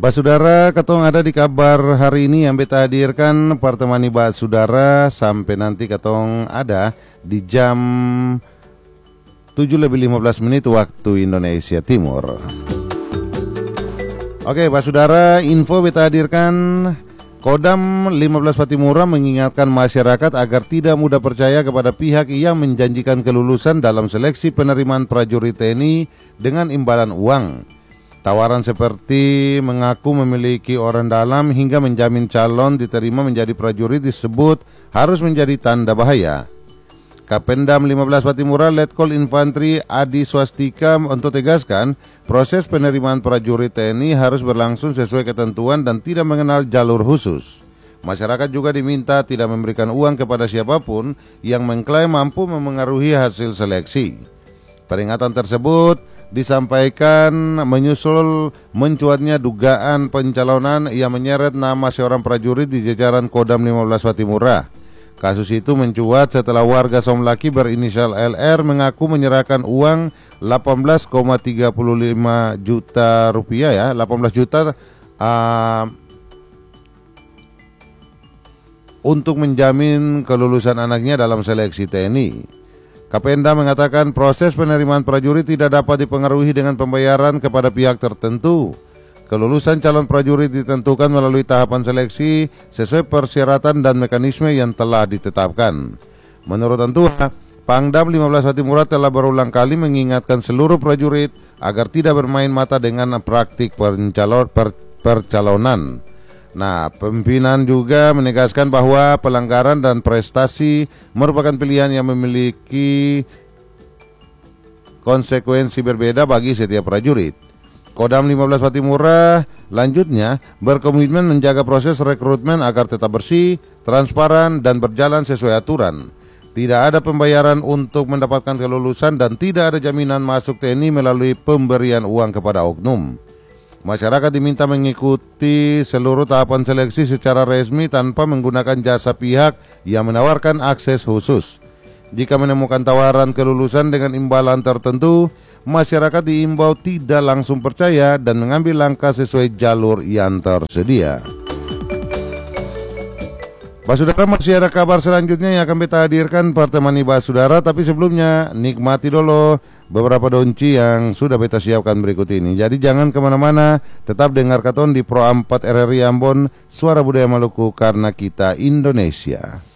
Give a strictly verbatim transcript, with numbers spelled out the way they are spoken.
Basudara, ketong ada di kabar hari ini yang beta hadirkan pertemani basudara sampai nanti ketong ada di jam tujuh lebih lima belas menit waktu Indonesia Timur. Oke, basudara, info beta hadirkan. Kodam lima belas Patimura mengingatkan masyarakat agar tidak mudah percaya kepada pihak yang menjanjikan kelulusan dalam seleksi penerimaan prajurit T N I dengan imbalan uang. Tawaran seperti mengaku memiliki orang dalam hingga menjamin calon diterima menjadi prajurit disebut harus menjadi tanda bahaya. Kapendam lima belas Patimura Letkol Infantri Adi Swastika untuk tegaskan proses penerimaan prajurit T N I harus berlangsung sesuai ketentuan dan tidak mengenal jalur khusus. Masyarakat juga diminta tidak memberikan uang kepada siapapun yang mengklaim mampu memengaruhi hasil seleksi. Peringatan tersebut disampaikan menyusul mencuatnya dugaan pencalonan yang menyeret nama seorang prajurit di jajaran Kodam lima belas Patimura. Kasus itu mencuat setelah warga Somlaki berinisial L R mengaku menyerahkan uang delapan belas koma tiga lima juta rupiah ya, delapan belas juta uh, untuk menjamin kelulusan anaknya dalam seleksi T N I. Kapenda mengatakan proses penerimaan prajurit tidak dapat dipengaruhi dengan pembayaran kepada pihak tertentu. Kelulusan calon prajurit ditentukan melalui tahapan seleksi sesuai persyaratan dan mekanisme yang telah ditetapkan. Menurut Antua, Pangdam lima belas Patimura telah berulang kali mengingatkan seluruh prajurit agar tidak bermain mata dengan praktik pencalon, per, percalonan. Nah, pimpinan juga menegaskan bahwa pelanggaran dan prestasi merupakan pilihan yang memiliki konsekuensi berbeda bagi setiap prajurit. Kodam lima belas Patimura lanjutnya berkomitmen menjaga proses rekrutmen agar tetap bersih, transparan, dan berjalan sesuai aturan. Tidak ada pembayaran untuk mendapatkan kelulusan dan tidak ada jaminan masuk T N I melalui pemberian uang kepada oknum. Masyarakat diminta mengikuti seluruh tahapan seleksi secara resmi tanpa menggunakan jasa pihak yang menawarkan akses khusus. Jika menemukan tawaran kelulusan dengan imbalan tertentu, masyarakat diimbau tidak langsung percaya dan mengambil langkah sesuai jalur yang tersedia. Basudara, masih ada kabar selanjutnya yang akan kita hadirkan pertemani basudara, tapi sebelumnya nikmati dulu beberapa donci yang sudah beta siapkan berikut ini. Jadi jangan kemana-mana, tetap dengar katon di Pro empat R R I Ambon, Suara Budaya Maluku, karena kita Indonesia.